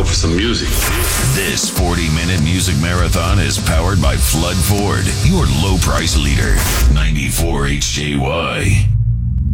for some music. This 40-minute music marathon is powered by Flood Ford, your low price leader. 94 HJY.